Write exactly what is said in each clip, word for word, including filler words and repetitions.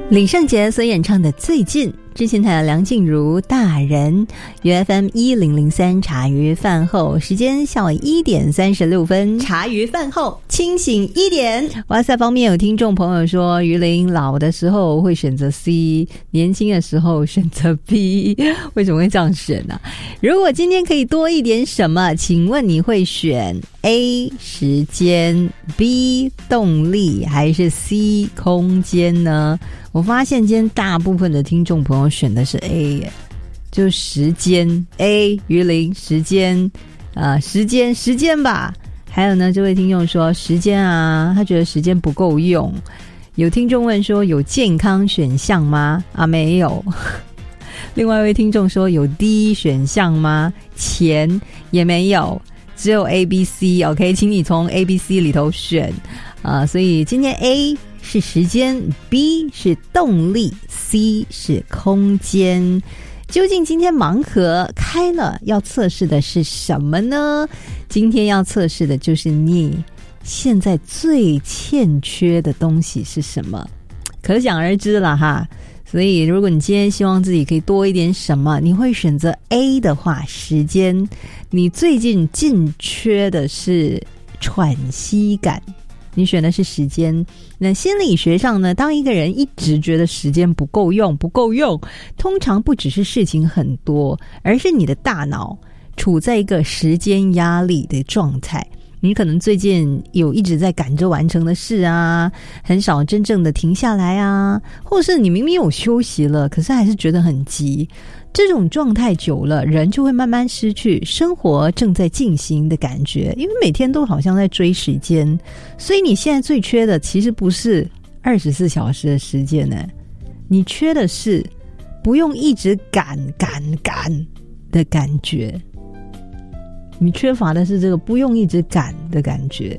李圣杰所演唱的《最近》，之前还有梁静茹《大人》，U F M 一零零三茶余饭后，时间下午一点三十六分，茶余饭后清醒一点。哇塞，方面有听众朋友说，于林老的时候会选择 C， 年轻的时候选择 B， 为什么会这样选呢、啊？如果今天可以多一点什么，请问你会选 A 时间 B 动力还是 C 空间呢？我发现今天大部分的听众朋友选的是 A 耶，就时间 A 于林时间啊、呃，时间时间吧。还有呢，这位听众说时间啊，他觉得时间不够用。有听众问说有健康选项吗？啊，没有。另外一位听众说有 D 选项吗？钱也没有，只有 A、B、C。OK， 请你从 A、B、C 里头选啊、呃。所以今天 A 是时间， B 是动力， C 是空间。究竟今天盲盒开了，要测试的是什么呢？今天要测试的就是你现在最欠缺的东西是什么，可想而知了哈。所以如果你今天希望自己可以多一点什么，你会选择 A 的话，时间。你最近尽缺的是喘息感，你选的是时间。那心理学上呢，当一个人一直觉得时间不够用不够用，通常不只是事情很多，而是你的大脑处在一个时间压力的状态。你可能最近有一直在赶着完成的事啊，很少真正的停下来啊，或者是你明明有休息了，可是还是觉得很急。这种状态久了，人就会慢慢失去生活正在进行的感觉，因为每天都好像在追时间。所以你现在最缺的其实不是二十四小时的时间呢，你缺的是不用一直赶赶赶的感觉。你缺乏的是这个不用一直赶的感觉。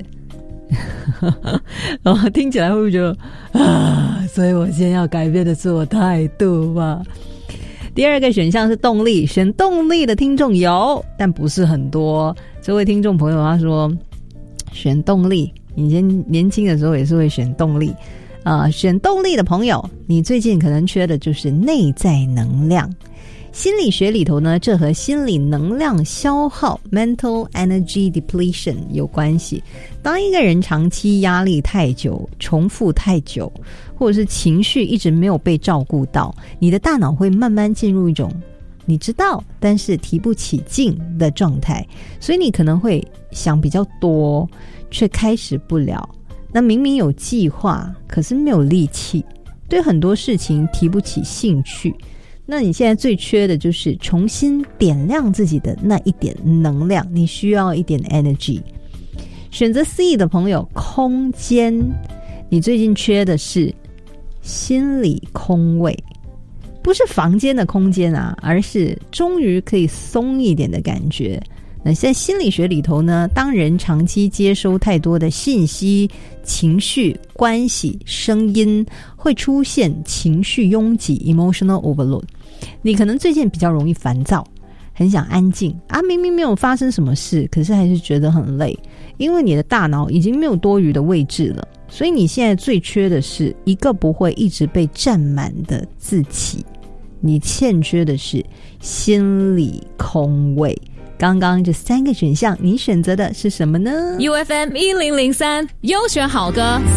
然后听起来会不会觉得啊？所以我现在要改变的是我态度吧。第二个选项是动力，选动力的听众有，但不是很多。这位听众朋友他说选动力，以前年轻的时候也是会选动力啊、呃。选动力的朋友，你最近可能缺的就是内在能量。心理学里头呢，这和心理能量消耗 mental energy depletion 有关系。当一个人长期压力太久，重复太久，或者是情绪一直没有被照顾到，你的大脑会慢慢进入一种你知道但是提不起劲的状态，所以你可能会想比较多，却开始不了。那明明有计划，可是没有力气，对很多事情提不起兴趣。那你现在最缺的就是重新点亮自己的那一点能量，你需要一点 energy。 选择 C 的朋友，空间，你最近缺的是心理空位，不是房间的空间啊，而是终于可以松一点的感觉。那在心理学里头呢，当人长期接收太多的信息、情绪、关系、声音，会出现情绪拥挤 emotional overload。 你可能最近比较容易烦躁，很想安静啊，明明没有发生什么事，可是还是觉得很累，因为你的大脑已经没有多余的位置了。所以你现在最缺的是一个不会一直被占满的自己，你欠缺的是心理空位。刚刚这三个选项，你选择的是什么呢？ U F M 一零零三优选好歌。